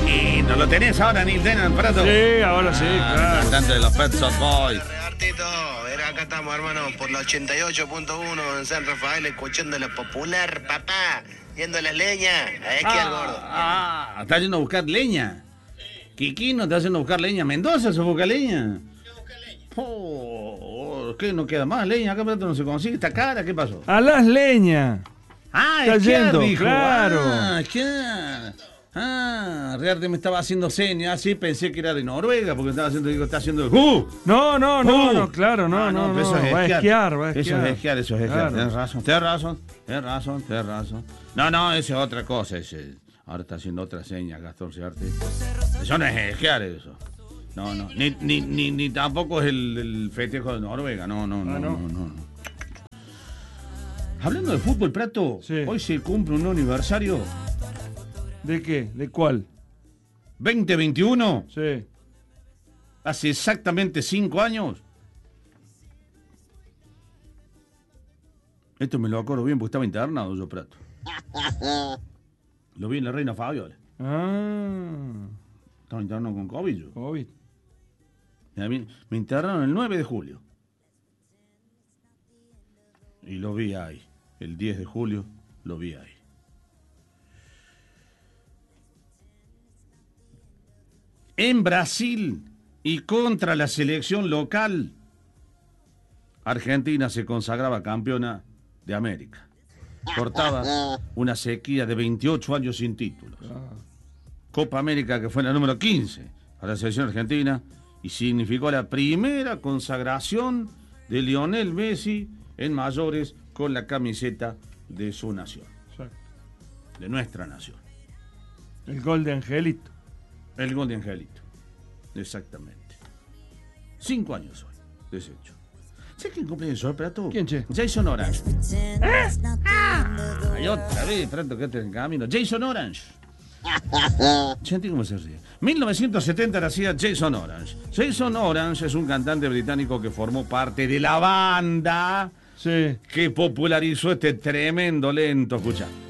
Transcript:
lindo. ¿Lo tenés ahora, Neil Tennant, Prato? Sí, ahora sí, claro. Cantante de los Pet Shop Boys. Artito, acá estamos, hermano, por la 88.1 en San Rafael, escuchando la popular, papá, yendo a las leñas, a esquiar, gordo. Está yendo a buscar leña. Quiquino está yendo a buscar leña. Mendoza se busca leña. ¿Qué? ¿No queda más leña? Acá Prato no se consigue. ¿Está cara? ¿Qué pasó? A las leñas. Está yendo, dijo. claro. Esquiar. Rearte me estaba haciendo señas, sí, pensé que era de Noruega, porque está haciendo el No, claro, no. Eso es Va a esquiar. Eso es esquiar. Claro. Tenés razón. No, eso es otra cosa, ese. Ahora está haciendo otra seña, Gastón Rearte. Eso no es esquiar, eso. No. Ni tampoco es el festejo de Noruega, no. Hablando de fútbol, Prato, sí. Hoy se cumple un aniversario. ¿De qué? ¿De cuál? 2021. Sí. Hace exactamente 5 años. Esto me lo acuerdo bien porque estaba internado yo, Prato. Lo vi en la Reina Fabiola. Estaba internado con COVID yo. COVID. Me internaron el 9 de julio. Y lo vi ahí. El 10 de julio lo vi ahí. En Brasil y contra la selección local, Argentina se consagraba campeona de América. Cortaba una sequía de 28 años sin títulos. Copa América que fue la número 15 para la selección argentina y significó la primera consagración de Lionel Messi en mayores con la camiseta de su nación. Exacto. De nuestra nación. El gol de Angelito. El gol de Angelito. Exactamente. 5 años hoy de ese hecho. ¿Sabes quién cumple eso, Prato? ¿Quién, che? Jason Orange. Ay, otra vez, Prato, que te en camino. Jason Orange. Sentí cómo se ríe. 1970 nacía Jason Orange. Jason Orange es un cantante británico que formó parte de la banda Sí. que popularizó este tremendo lento. Escucha.